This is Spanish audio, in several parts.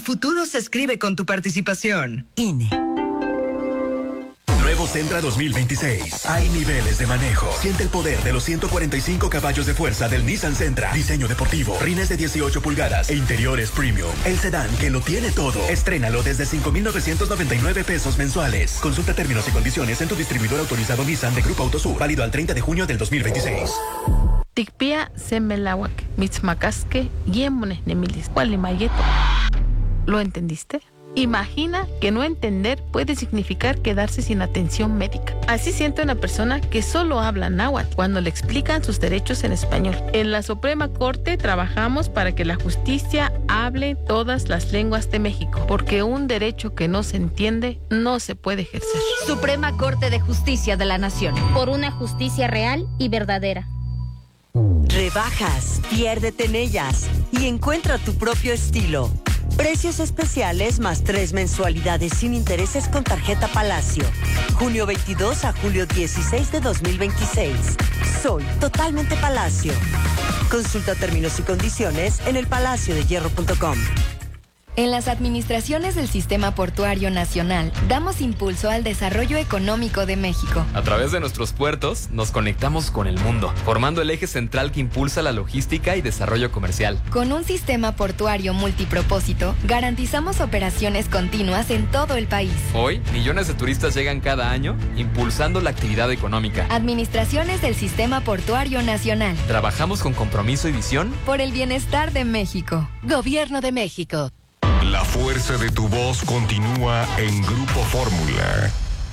futuro se escribe con tu participación. INE. Nuevo Sentra 2026. Hay niveles de manejo. Siente el poder de los 145 caballos de fuerza del Nissan Sentra. Diseño deportivo, rines de 18 pulgadas e interiores premium. El sedán que lo tiene todo. Estrénalo desde 5,999 pesos mensuales. Consulta términos y condiciones en tu distribuidor autorizado Nissan de Grupo Autosur. Válido al 30 de junio del 2026. Tikpia semelawak, mitzmacasque, yemones nemilis, cualimayeto. ¿Lo entendiste? Imagina que no entender puede significar quedarse sin atención médica. Así siente una persona que solo habla náhuatl cuando le explican sus derechos en español. En la Suprema Corte trabajamos para que la justicia hable todas las lenguas de México, porque un derecho que no se entiende no se puede ejercer. Suprema Corte de Justicia de la Nación. Por una justicia real y verdadera. Rebajas, piérdete en ellas y encuentra tu propio estilo. Precios especiales más 3 mensualidades sin intereses con tarjeta Palacio. Junio 22 a julio 16 de 2026. Soy totalmente Palacio. Consulta términos y condiciones en elpalaciodehierro.com. En las administraciones del Sistema Portuario Nacional, damos impulso al desarrollo económico de México. A través de nuestros puertos, nos conectamos con el mundo, formando el eje central que impulsa la logística y desarrollo comercial. Con un sistema portuario multipropósito, garantizamos operaciones continuas en todo el país. Hoy, millones de turistas llegan cada año, impulsando la actividad económica. Administraciones del Sistema Portuario Nacional. Trabajamos con compromiso y visión por el bienestar de México. Gobierno de México. La fuerza de tu voz continúa en Grupo Fórmula.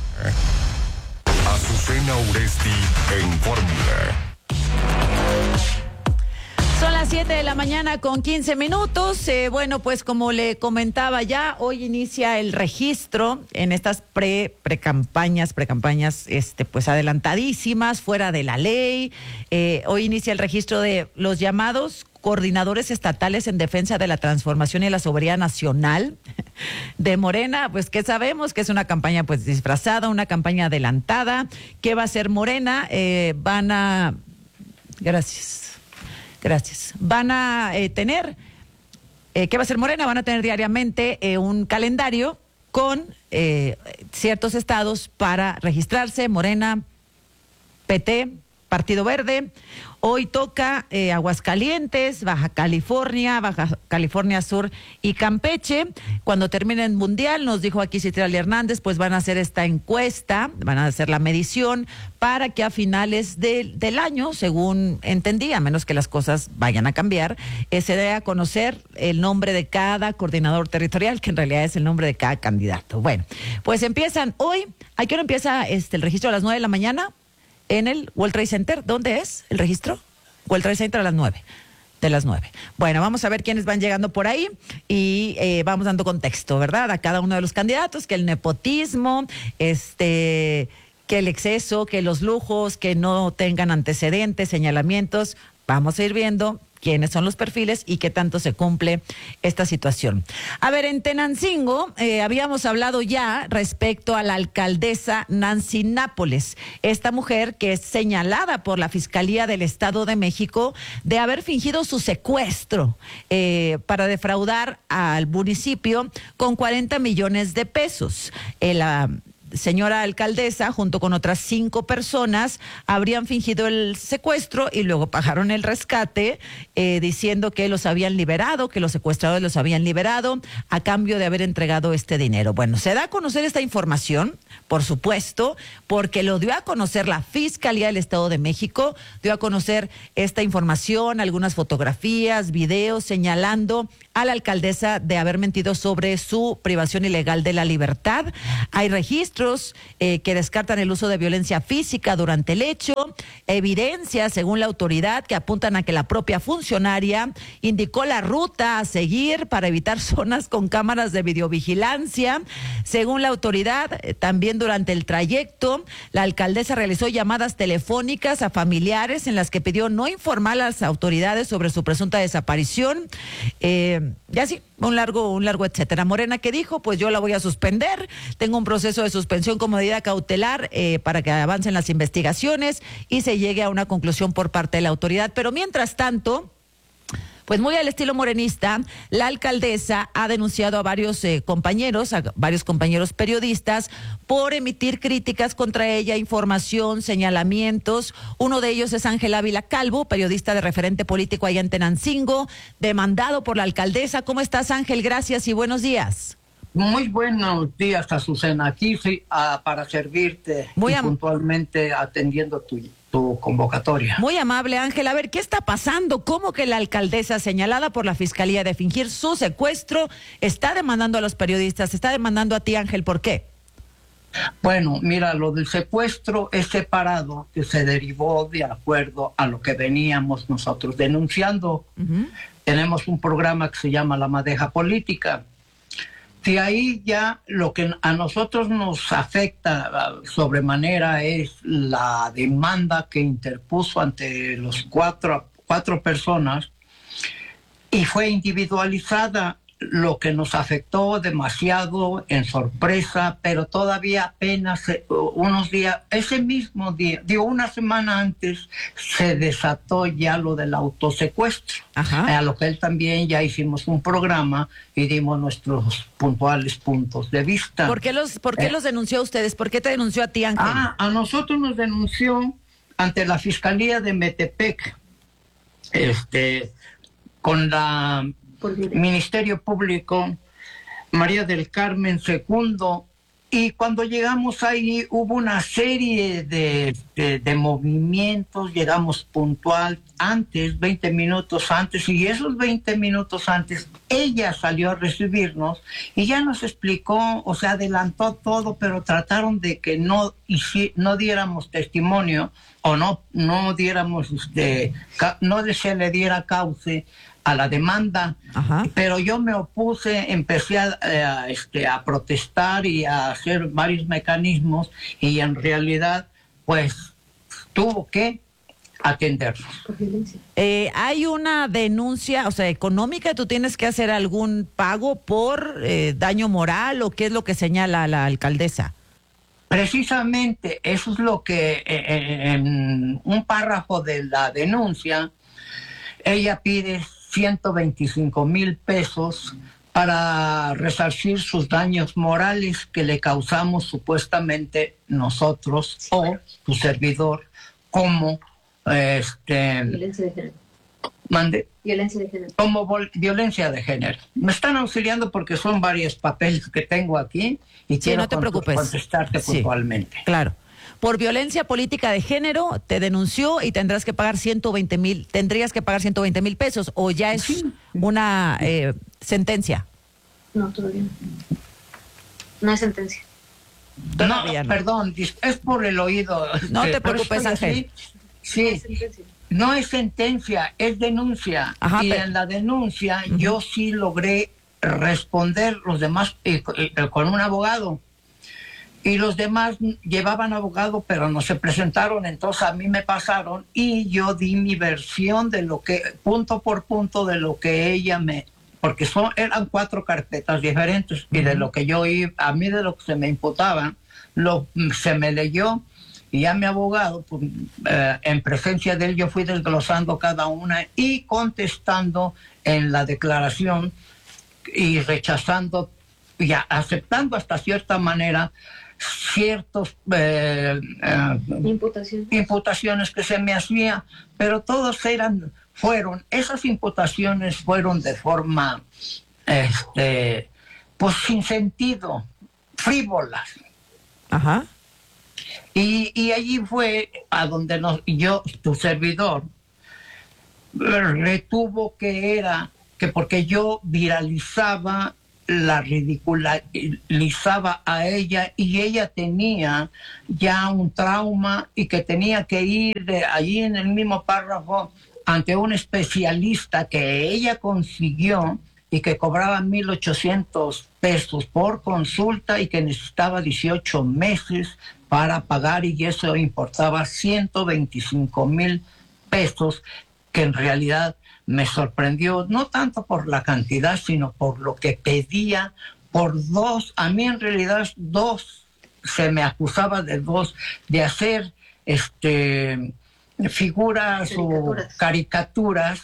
Azucena Uresti en Fórmula. Son las 7 de la mañana con 15 minutos. Bueno, pues como le comentaba ya, hoy inicia el registro en estas precampañas, pues adelantadísimas, fuera de la ley. Hoy inicia el registro de los llamados coordinadores estatales en defensa de la transformación y la soberanía nacional de Morena. Pues que sabemos que es una campaña pues disfrazada, una campaña adelantada. ¿Qué va a hacer Morena? Gracias. Van a tener, ¿qué va a hacer Morena? Van a tener diariamente un calendario con ciertos estados para registrarse. Morena, PT, Partido Verde. Hoy toca Aguascalientes, Baja California Sur y Campeche. Cuando termine el Mundial, nos dijo aquí Citlali Hernández, pues van a hacer esta encuesta, van a hacer la medición para que a finales del año, según entendí, a menos que las cosas vayan a cambiar, se dé a conocer el nombre de cada coordinador territorial, que en realidad es el nombre de cada candidato. Bueno, pues empiezan hoy. ¿A qué hora empieza el registro? A las 9 de la mañana. En el World Trade Center. ¿Dónde es el registro? World Trade Center a las 9. De las 9. Bueno, vamos a ver quiénes van llegando por ahí y vamos dando contexto, ¿verdad? A cada uno de los candidatos, que el nepotismo, que el exceso, que los lujos, que no tengan antecedentes, señalamientos. Vamos a ir viendo quiénes son los perfiles y qué tanto se cumple esta situación. A ver, en Tenancingo habíamos hablado ya respecto a la alcaldesa Nancy Nápoles, esta mujer que es señalada por la Fiscalía del Estado de México de haber fingido su secuestro para defraudar al municipio con 40 millones de pesos. La señora alcaldesa, junto con otras 5 personas, habrían fingido el secuestro y luego pagaron el rescate, diciendo que los habían liberado, que los secuestradores los habían liberado a cambio de haber entregado este dinero. Bueno, se da a conocer esta información, por supuesto, porque lo dio a conocer la Fiscalía del Estado de México, dio a conocer esta información, algunas fotografías, videos señalando a la alcaldesa de haber mentido sobre su privación ilegal de la libertad. Hay registros que descartan el uso de violencia física durante el hecho, evidencias, según la autoridad, que apuntan a que la propia funcionaria indicó la ruta a seguir para evitar zonas con cámaras de videovigilancia. Según la autoridad, también durante el trayecto, la alcaldesa realizó llamadas telefónicas a familiares en las que pidió no informar a las autoridades sobre su presunta desaparición. Y así, un largo etcétera. Morena, ¿qué dijo? Pues yo la voy a suspender. Tengo un proceso de suspensión como medida cautelar para que avancen las investigaciones y se llegue a una conclusión por parte de la autoridad. Pero mientras tanto, Pues muy al estilo morenista, la alcaldesa ha denunciado a varios compañeros periodistas por emitir críticas contra ella, información, señalamientos. Uno de ellos es Ángel Ávila Calvo, periodista de Referente Político allá en Tenancingo, demandado por la alcaldesa. ¿Cómo estás, Ángel? Gracias y buenos días. Muy buenos días, Azucena. Aquí sí, para servirte puntualmente atendiendo tu convocatoria. Muy amable, Ángel. A ver, ¿qué está pasando? ¿Cómo que la alcaldesa, señalada por la Fiscalía de fingir su secuestro, está demandando a los periodistas, está demandando a ti, Ángel? ¿Por qué? Bueno, mira, lo del secuestro es separado, que se derivó de acuerdo a lo que veníamos nosotros denunciando. Tenemos un programa que se llama La Madeja Política. De ahí ya lo que a nosotros nos afecta sobremanera es la demanda que interpuso ante los cuatro personas y fue individualizada, lo que nos afectó demasiado en sorpresa, pero todavía apenas unos días, ese mismo día, una semana antes, se desató ya lo del autosecuestro. A lo que él también ya hicimos un programa y dimos nuestros puntuales puntos de vista. ¿Por qué los denunció a ustedes? ¿Por qué te denunció a ti, Ángel? A nosotros nos denunció ante la Fiscalía de Metepec, con la Ministerio Público, María del Carmen Segundo, y cuando llegamos ahí hubo una serie de movimientos, llegamos puntual antes, 20 minutos antes, y esos 20 minutos antes ella salió a recibirnos y ya nos explicó, o sea, adelantó todo, pero trataron de que no diéramos testimonio o no diéramos, no se le diera cauce a la demanda. Pero yo me opuse, empecé a protestar y a hacer varios mecanismos y en realidad pues tuvo que atendernos. Hay una denuncia, o sea, económica. ¿Tú tienes que hacer algún pago por daño moral o qué es lo que señala la alcaldesa? Precisamente eso es lo que en un párrafo de la denuncia ella pide 125,000 pesos para resarcir sus daños morales que le causamos supuestamente nosotros o su servidor como violencia de género. Violencia de género. Como violencia de género. Me están auxiliando porque son varios papeles que tengo aquí y quiero no te preocupes. Contestarte puntualmente. Claro. Por violencia política de género te denunció y tendrías que pagar 120,000 pesos, o ya es una sentencia. No, todavía no. No es sentencia. Todavía no. Perdón, es por el oído. No te preocupes, Ángel. Sí. No es sentencia, es denuncia. En la denuncia yo sí logré responder los demás con un abogado. Y los demás llevaban abogado, pero no se presentaron, entonces a mí me pasaron y yo di mi versión de lo que, punto por punto, de lo que ella porque eran 4 carpetas diferentes, y de lo que yo iba, a mí de lo que se me imputaba, se me leyó, y ya mi abogado, pues, en presencia de él, yo fui desglosando cada una y contestando en la declaración y rechazando, y aceptando hasta cierta manera ciertos imputaciones que se me hacía, pero todos esas imputaciones fueron de forma pues sin sentido, frívolas. Y allí fue a donde tu servidor retuvo que porque yo viralizaba, la ridiculizaba a ella, y ella tenía ya un trauma y que tenía que ir allí en el mismo párrafo ante un especialista que ella consiguió y que cobraba 1,800 pesos por consulta y que necesitaba 18 meses para pagar, y eso importaba 125,000 pesos, que en realidad me sorprendió, no tanto por la cantidad, sino por lo que pedía por 2. A mí en realidad 2, se me acusaba de 2, de hacer figuras o caricaturas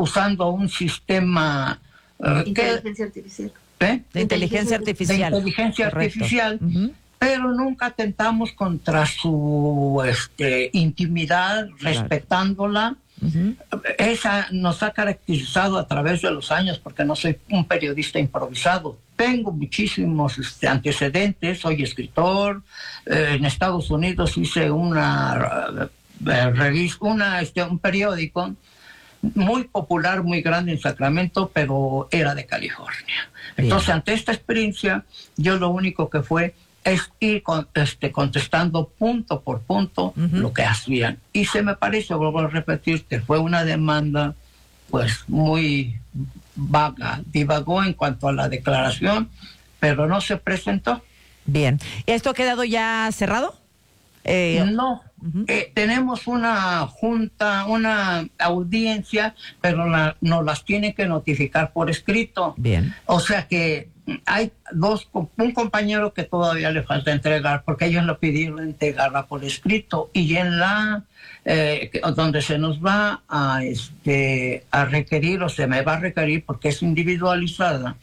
usando un sistema... inteligencia artificial. De inteligencia artificial. De inteligencia artificial, pero nunca atentamos contra su intimidad, respetándola. Esa nos ha caracterizado a través de los años, porque no soy un periodista improvisado. Tengo muchísimos antecedentes, soy escritor. En Estados Unidos hice una revista, un periódico muy popular, muy grande en Sacramento, pero era de California. Entonces, ante esta experiencia, yo lo único que fue es ir contestando punto por punto lo que hacían. Y se me parece, vuelvo a repetir, que fue una demanda pues muy vaga, divagó en cuanto a la declaración, pero no se presentó. Bien. ¿Esto ha quedado ya cerrado? No. Tenemos una junta, una audiencia, pero nos las tiene que notificar por escrito. Bien. O sea que hay un compañero que todavía le falta entregar, porque ellos lo pidieron entregarla por escrito, y en la donde se nos va a requerir, o se me va a requerir porque es individualizada,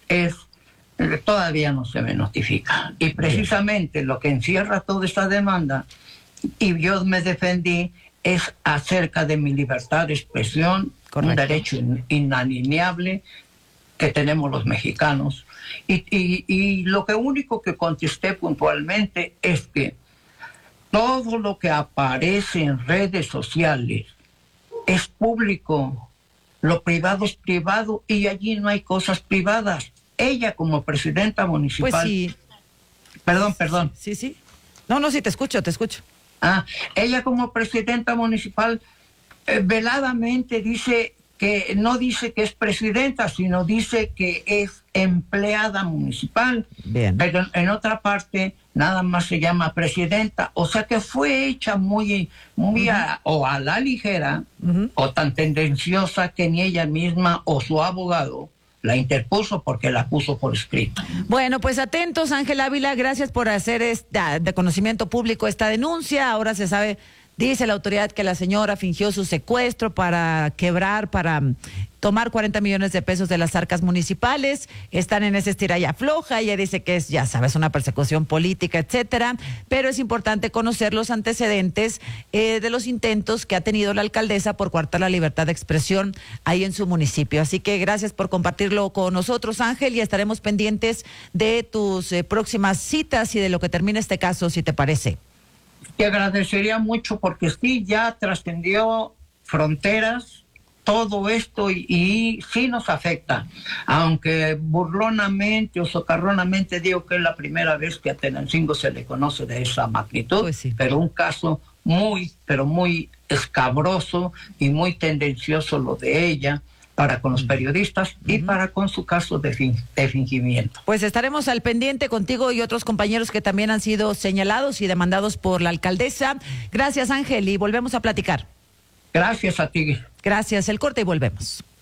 todavía no se me notifica. Y precisamente lo que encierra toda esta demanda, y yo me defendí, es acerca de mi libertad de expresión. Correcto. Un derecho inalienable que tenemos los mexicanos. Y lo único que contesté puntualmente es que todo lo que aparece en redes sociales es público, lo privado es privado, y allí no hay cosas privadas. Ella como presidenta municipal... Pues sí. Perdón. Sí. No, sí, te escucho. Ella como presidenta municipal veladamente dice que no dice que es presidenta, sino dice que es empleada municipal. Bien. Pero en otra parte nada más se llama presidenta, o sea que fue hecha muy a la ligera, o tan tendenciosa que ni ella misma o su abogado la interpuso, porque la puso por escrito. Bueno, pues atentos, Ángel Ávila, gracias por hacer de conocimiento público esta denuncia. Ahora se sabe, dice la autoridad, que la señora fingió su secuestro para tomar 40 millones de pesos de las arcas municipales. Están en ese estira y afloja. Ella dice que es, ya sabes, una persecución política, etcétera. Pero es importante conocer los antecedentes de los intentos que ha tenido la alcaldesa por coartar la libertad de expresión ahí en su municipio. Así que gracias por compartirlo con nosotros, Ángel, y estaremos pendientes de tus próximas citas y de lo que termine este caso, si te parece. Te agradecería mucho, porque sí, ya trascendió fronteras todo esto, y sí nos afecta, aunque burlonamente o socarronamente digo que es la primera vez que a Tenancingo se le conoce de esa magnitud. Pues sí. Pero un caso muy, pero muy escabroso y muy tendencioso lo de ella para con los periodistas y para con su caso de fingimiento. Pues estaremos al pendiente contigo y otros compañeros que también han sido señalados y demandados por la alcaldesa. Gracias, Ángel, y volvemos a platicar. Gracias a ti. Gracias. El corte y volvemos.